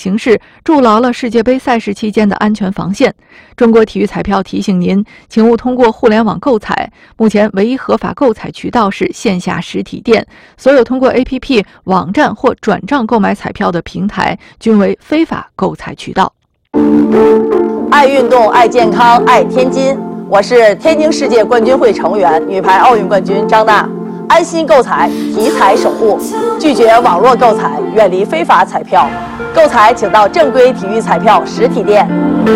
形势，筑牢了世界杯赛事期间的安全防线。中国体育彩票提醒您，请勿通过互联网购彩。目前唯一合法购彩渠道是线下实体店，所有通过 APP、网站或转账购买彩票的平台均为非法购彩渠道。 爱运动，爱健康，爱天津。我是天津世界冠军会成员、女排奥运冠军张娜。安心购彩，体彩守护，拒绝网络购彩，远离非法彩票。购彩请到正规体育彩票实体店。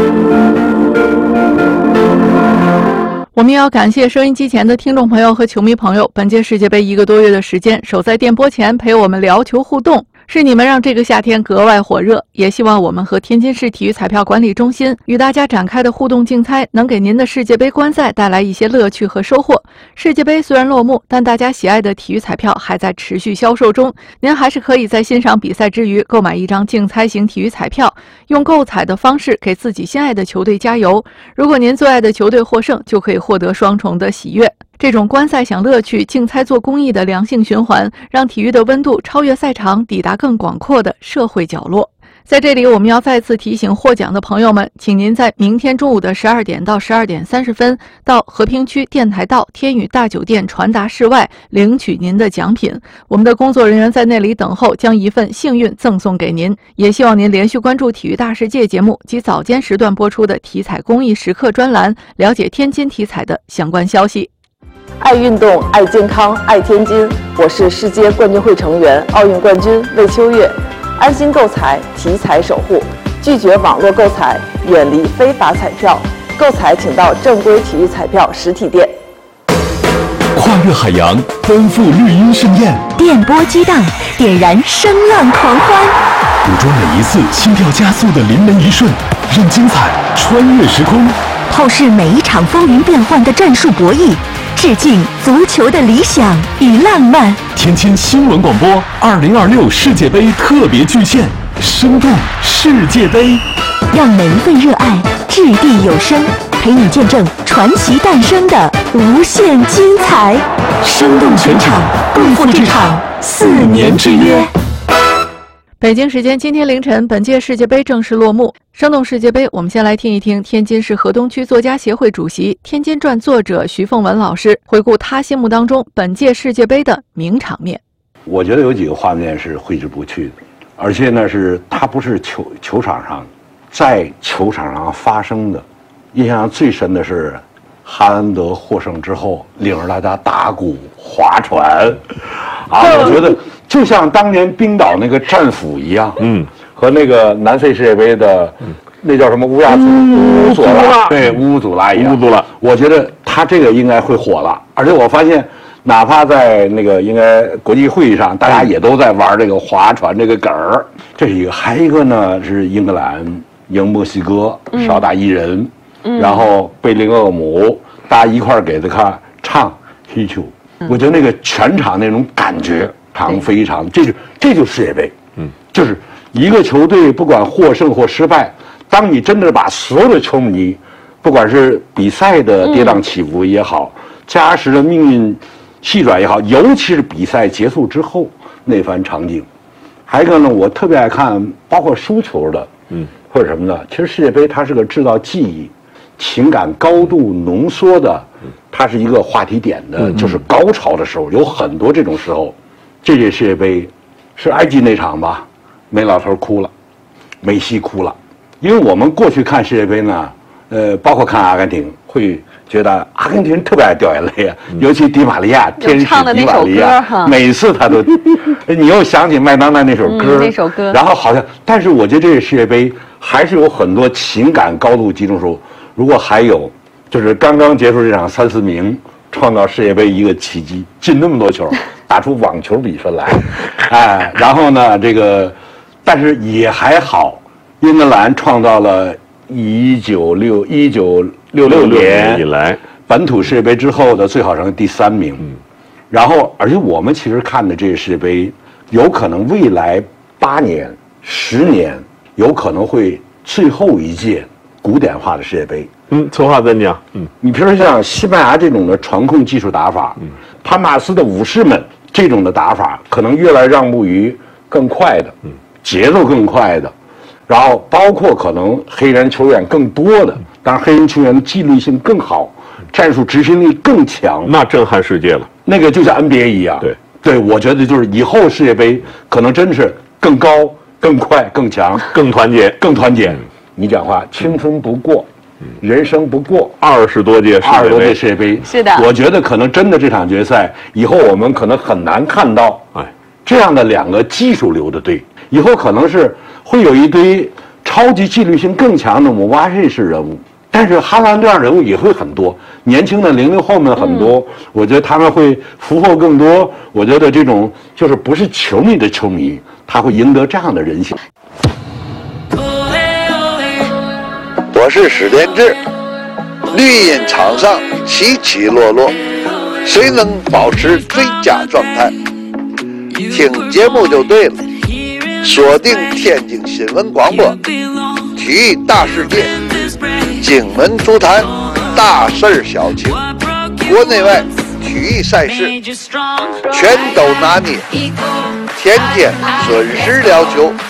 我们也要感谢收音机前的听众朋友和球迷朋友，本届世界杯1个多月的时间，守在电波前陪我们聊球互动，是你们让这个夏天格外火热。也希望我们和天津市体育彩票管理中心与大家展开的互动竞猜，能给您的世界杯观赛带来一些乐趣和收获。世界杯虽然落幕，但大家喜爱的体育彩票还在持续销售中，您还是可以在欣赏比赛之余购买一张竞猜型体育彩票，用购彩的方式给自己心爱的球队加油。如果您最爱的球队获胜，就可以获得双重的喜悦。这种观赛享乐趣、竞猜做公益的良性循环，让体育的温度超越赛场，抵达更广阔的社会角落。在这里，我们要再次提醒获奖的朋友们，请您在明天中午的12点到12点30分，到和平区电台道天宇大酒店传达室外领取您的奖品。我们的工作人员在那里等候，将一份幸运赠送给您。也希望您连续关注体育大世界节目及早间时段播出的体彩公益时刻专栏，了解天津体彩的相关消息。 爱运动，爱健康，爱天津。我是世界冠军会成员、奥运冠军魏秋月。安心购彩，体彩守护，拒绝网络购彩，远离非法彩票。购彩请到正规体育彩票实体店。 跨越海洋，奔赴绿茵盛宴， 电波激荡，点燃声浪狂欢， 捕捉每一次心跳加速的临门一瞬，任精彩穿越时空， 透视每一场风云变幻的战术博弈，致敬足球的理想与浪漫。 天津新闻广播2026世界杯特别巨献，生动世界杯， 让每一份热爱掷地有声，陪你见证传奇诞生的无限精彩。生动全场，共赴这场4年之约。 北京时间今天凌晨，本届世界杯正式落幕。生动世界杯，我们先来听一听天津市河东区作家协会主席、天津传作者徐凤文老师回顾他心目当中本届世界杯的名场面。 我觉得有几个画面是挥之不去的，而且呢它不是球场上，在球场上发生的。印象最深的是哈兰德获胜之后，领着大家打鼓、划船，我觉得就像当年冰岛那个战斧一样，和那个南非世界杯的，那叫什么乌祖拉，对，乌祖拉一样。我觉得他这个应该会火了，而且我发现，哪怕在那个应该国际会议上，大家也都在玩这个划船这个梗儿。这是一个，还一个呢是英格兰赢墨西哥，少打1人，然后贝林厄姆，大家一块儿给他唱踢球。我觉得那个全场那种感觉非常，这就是世界杯，就是一个球队不管获胜或失败，当你真的把所有的球迷，不管是比赛的跌宕起伏也好，加时的命运细转也好，尤其是比赛结束之后那番场景。还有一个呢，我特别爱看，包括输球的，或者什么的。其实世界杯它是个制造记忆、情感高度浓缩的，它是一个话题点的，就是高潮的时候有很多这种时候。这届世界杯是埃及那场吧，梅老头哭了，梅西哭了。因为我们过去看世界杯呢，包括看阿根廷，会觉得阿根廷人特别爱掉眼泪啊，尤其迪玛利亚，天使迪玛利亚，每次他都，你又想起麦当娜那首歌，然后好像，但是我觉得这个世界杯还是有很多情感高度集中的时候。如果还有，就是刚刚结束这场3-4名，创造世界杯一个奇迹，进那么多球，打出网球比分来，然后呢，但是也还好，英格兰创造了1966年以来本土世界杯之后的最好成绩第3名，然后而且我们其实看的这个世界杯，有可能未来8年、10年，有可能会最后一届古典化的世界杯。 策划怎讲？ 你比如说像西班牙这种的传控技术打法，潘马斯的武士们这种的打法，可能越来让步于更快的，节奏更快的， 然后包括可能黑人球员更多的，当然黑人球员的纪律性更好，战术执行力更强， 那震撼世界了。 那个就像 NBA 一样。对，我觉得就是以后世界杯可能真是更高、更快、更强、 更团结、 更团结。你讲话，青春不过，人生不过 ，20多届世界杯， 是的。 我觉得可能真的这场决赛以后我们可能很难看到，这样的2个技术流的队，以后可能是会有一堆超级纪律性更强的姆巴佩式人物。但是哈兰这样人物也会很多，年轻的00后们很多，我觉得他们会俘获更多。我觉得这种就是不是球迷的球迷，他会赢得这样的人心。 我是史连志，绿茵场上起起落落，谁能保持最佳状态？听节目就对了，锁定天津新闻广播，体育大世界。荆门足坛大事小情，国内外体育赛事全都拿捏，天天准时聊球。